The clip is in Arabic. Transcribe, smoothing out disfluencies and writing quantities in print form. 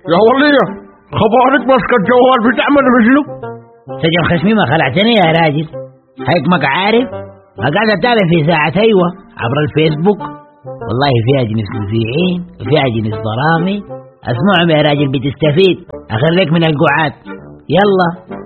يا ولية خبرك ماسكة الجوال بتعمل مثله. سجن خشمي ما خلعتني يا راجل، هيك ما عارف ما قاعد اتابع في ساعة ايوه عبر الفيسبوك، والله فيها جنس مذيعين وفيها جنس برامج، اسمعهم يا راجل بتستفيد، اخليك من القعاد. يلا